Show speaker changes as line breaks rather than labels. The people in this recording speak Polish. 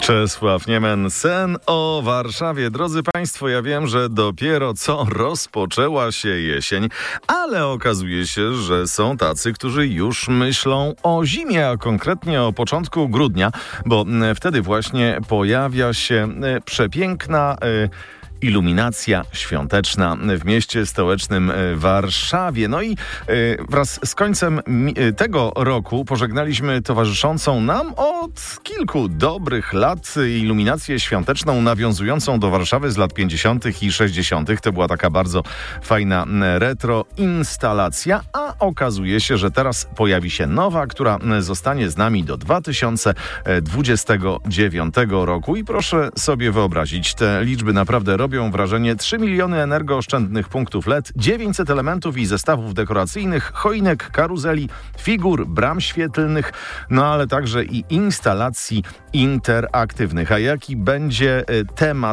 Czesław Niemen, sen o Warszawie. Drodzy Państwo, ja wiem, że dopiero co rozpoczęła się jesień, ale okazuje się, że są tacy, którzy już myślą o zimie, a konkretnie o początku grudnia, bo wtedy właśnie pojawia się przepiękna iluminacja świąteczna w mieście stołecznym Warszawie. No i wraz z końcem tego roku pożegnaliśmy towarzyszącą nam od kilku dobrych lat iluminację świąteczną nawiązującą do Warszawy z lat 50. i 60. To była taka bardzo fajna retro instalacja, a okazuje się, że teraz pojawi się nowa, która zostanie z nami do 2029 roku. I proszę sobie wyobrazić, te liczby naprawdę robią wrażenie. 3 miliony energooszczędnych punktów LED, 900 elementów i zestawów dekoracyjnych, choinek, karuzeli, figur, bram świetlnych, no ale także i instalacji interaktywnych. A jaki będzie temat